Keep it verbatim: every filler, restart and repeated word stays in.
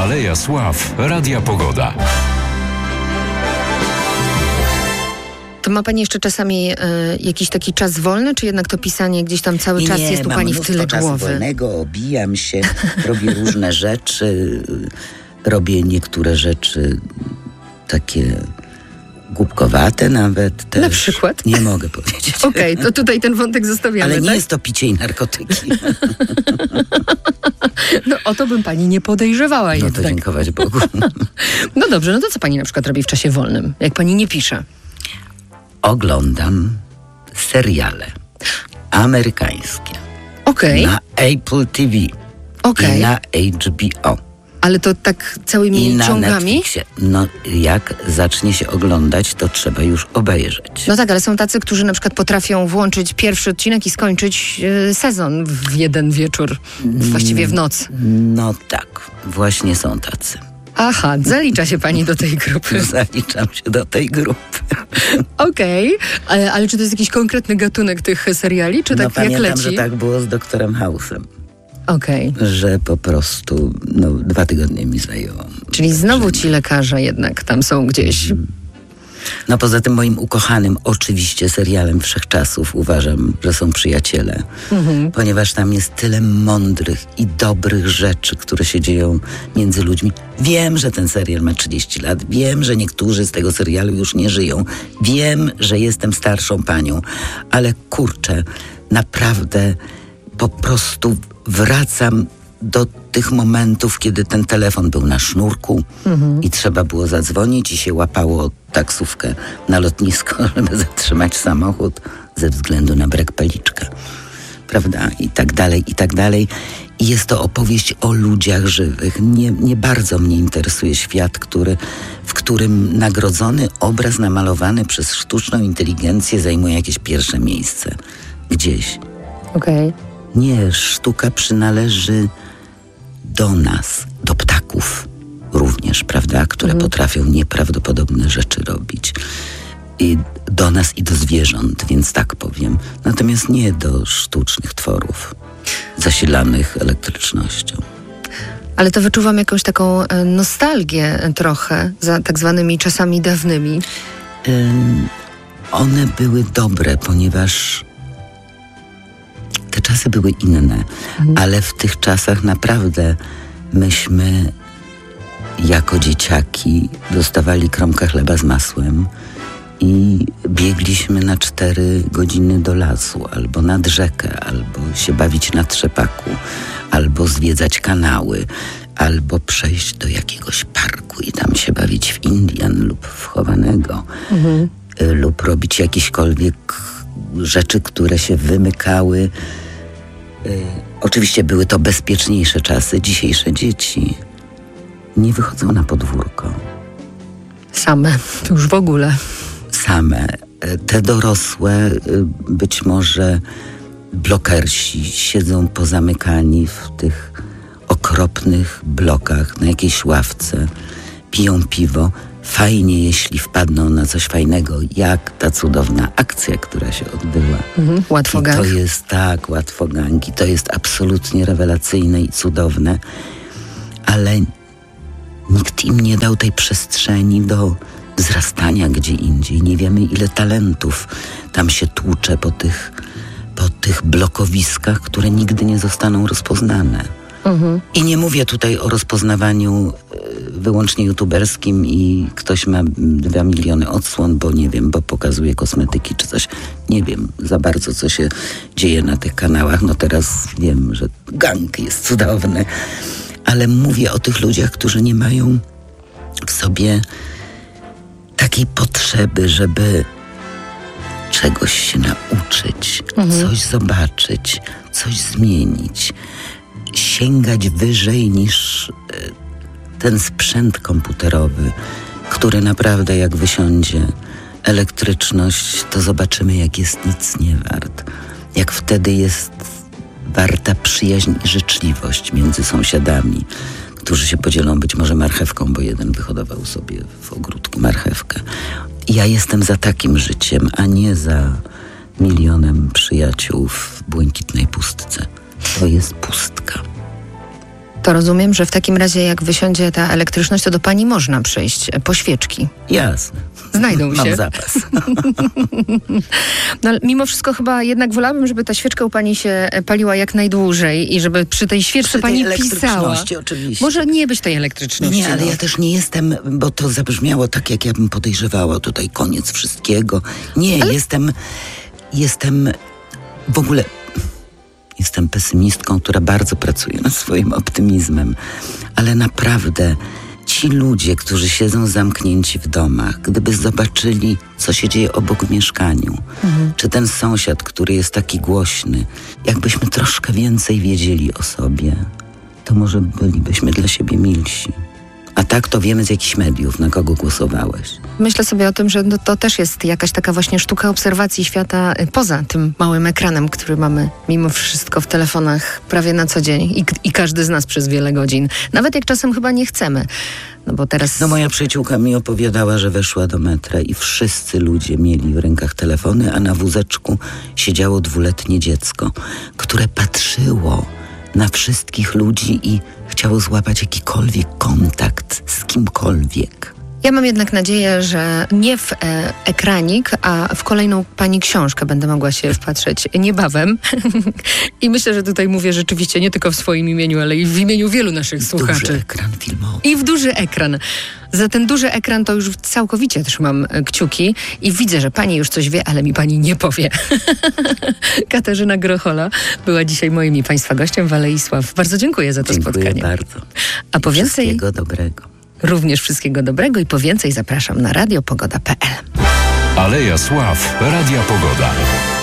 Aleja Sław Radia Pogoda. To ma pani jeszcze czasami y, jakiś taki czas wolny, czy jednak to pisanie gdzieś tam cały nie, czas jest u mam pani w tyle czasu głowy? wolnego, obijam się, robię różne rzeczy, robię niektóre rzeczy takie głupkowate nawet też. Na przykład? Nie mogę powiedzieć. Okej, okay, to tutaj ten wątek zostawiamy. Ale nie tak? jest to picie i narkotyki. No o to bym pani nie podejrzewała No jednak. to dziękować Bogu. No dobrze, no to co pani na przykład robi w czasie wolnym, jak pani nie pisze? Oglądam seriale amerykańskie. Okej, Na Apple T V. okej. I na H B O. Ale to tak całymi I na ciągami? Netflixie. No jak zacznie się oglądać, to trzeba już obejrzeć. No tak, ale są tacy, którzy na przykład potrafią włączyć pierwszy odcinek i skończyć y, sezon w jeden wieczór, właściwie w noc. No tak, właśnie są tacy. Aha, zalicza się pani do tej grupy. Zaliczam się do tej grupy. Okej, ale, ale czy to jest jakiś konkretny gatunek tych seriali, czy No tak jak pamiętam, leci? że tak było z doktorem House'em. Okej, Że po prostu no, dwa tygodnie mi zajęło. czyli znowu ci lekarze jednak tam są gdzieś. No poza tym moim ukochanym oczywiście serialem Wszechczasów uważam, że są Przyjaciele. Mhm. Ponieważ tam jest tyle mądrych i dobrych rzeczy, które się dzieją między ludźmi. Wiem, że ten serial ma trzydzieści lat. Wiem, że niektórzy z tego serialu już nie żyją. Wiem, że jestem starszą panią. Ale kurczę, naprawdę po prostu wracam do tych momentów, kiedy ten telefon był na sznurku mhm. i trzeba było zadzwonić i się łapało taksówkę na lotnisko, żeby zatrzymać samochód ze względu na brak paliczka. Prawda? I tak dalej, i tak dalej. I jest to opowieść o ludziach żywych. Nie, nie bardzo mnie interesuje świat, który, w którym nagrodzony obraz namalowany przez sztuczną inteligencję zajmuje jakieś pierwsze miejsce. Gdzieś. Okej. Okay. Nie, sztuka przynależy do nas, do ptaków również, prawda, które mm. potrafią nieprawdopodobne rzeczy robić. I do nas i do zwierząt, więc tak powiem. Natomiast nie do sztucznych tworów zasilanych elektrycznością. Ale to wyczuwam jakąś taką nostalgię trochę za tak zwanymi czasami dawnymi. Ym, one były dobre, ponieważ te czasy były inne, mhm. ale w tych czasach naprawdę myśmy jako dzieciaki dostawali kromkę chleba z masłem i biegliśmy na cztery godziny do lasu, albo nad rzekę, albo się bawić na trzepaku, albo zwiedzać kanały, albo przejść do jakiegoś parku i tam się bawić w Indian lub w chowanego, mhm. lub robić jakiekolwiek rzeczy, które się wymykały. Y, oczywiście były to bezpieczniejsze czasy. Dzisiejsze dzieci nie wychodzą na podwórko. Same, to już w ogóle. Same. Te dorosłe, y, być może blokersi, siedzą pozamykani w tych okropnych blokach na jakiejś ławce, piją piwo. Fajnie, jeśli wpadną na coś fajnego, jak ta cudowna akcja, która się odbyła. Mhm, łatwogang. I to jest tak, łatwogang. I to jest absolutnie rewelacyjne i cudowne. Ale nikt im nie dał tej przestrzeni do wzrastania gdzie indziej. Nie wiemy, ile talentów tam się tłucze po tych, po tych blokowiskach, które nigdy nie zostaną rozpoznane. Mhm. I nie mówię tutaj o rozpoznawaniu y, wyłącznie youtuberskim i ktoś ma dwa miliony odsłon, bo nie wiem, bo pokazuje kosmetyki czy coś. Nie wiem za bardzo, co się dzieje na tych kanałach. No teraz wiem, że gang jest cudowny. Ale mówię o tych ludziach, którzy nie mają w sobie takiej potrzeby, żeby czegoś się nauczyć, mhm. coś zobaczyć, coś zmienić. Sięgać wyżej niż ten sprzęt komputerowy, który naprawdę jak wysiądzie elektryczność, to zobaczymy, jak jest nic nie wart. Jak wtedy jest warta przyjaźń i życzliwość między sąsiadami, którzy się podzielą być może marchewką, bo jeden wyhodował sobie w ogródku marchewkę. Ja jestem za takim życiem, a nie za milionem przyjaciół w błękitnej pustce. To jest pustka. To rozumiem, że w takim razie jak wysiądzie ta elektryczność, to do pani można przyjść po świeczki. Jasne. Znajdą się. Mam zapas. No, ale mimo wszystko chyba jednak wolałabym, żeby ta świeczka u pani się paliła jak najdłużej i żeby przy tej świeczce Przy tej pani pisała. elektryczności oczywiście. Może nie być tej elektryczności. Nie, ale no. ja też nie jestem, bo to zabrzmiało tak, jak ja bym podejrzewała. Tutaj koniec wszystkiego. Nie, Ale... jestem, jestem w ogóle... Jestem pesymistką, która bardzo pracuje nad swoim optymizmem. Ale naprawdę ci ludzie, którzy siedzą zamknięci w domach, gdyby zobaczyli, co się dzieje obok w mieszkaniu, mhm. czy ten sąsiad, który jest taki głośny, jakbyśmy troszkę więcej wiedzieli o sobie, to może bylibyśmy dla siebie milsi. A tak to wiemy z jakichś mediów, na kogo głosowałeś. Myślę sobie o tym, że no to też jest jakaś taka właśnie sztuka obserwacji świata poza tym małym ekranem, który mamy mimo wszystko w telefonach prawie na co dzień i, i każdy z nas przez wiele godzin. Nawet jak czasem chyba nie chcemy. No bo teraz... No moja przyjaciółka mi opowiadała, że weszła do metra i wszyscy ludzie mieli w rękach telefony, a na wózeczku siedziało dwuletnie dziecko, które patrzyło na wszystkich ludzi i chciało złapać jakikolwiek kontakt z kimkolwiek. Ja mam jednak nadzieję, że nie w e, ekranik, a w kolejną pani książkę będę mogła się wpatrzeć niebawem. I myślę, że tutaj mówię rzeczywiście nie tylko w swoim imieniu, ale i w imieniu wielu naszych słuchaczy. Duży ekran filmowy. I w duży ekran. Za ten duży ekran to już całkowicie trzymam kciuki i widzę, że pani już coś wie, ale mi pani nie powie. Katarzyna Grochola była dzisiaj moim i państwa gościem w Alei Sław. Bardzo dziękuję za to Dziękuję spotkanie. bardzo. A po więcej... Wszystkiego dobrego. Również wszystkiego dobrego i po więcej zapraszam na radio pogoda kropka p l. Aleja Sław, Radia Pogoda.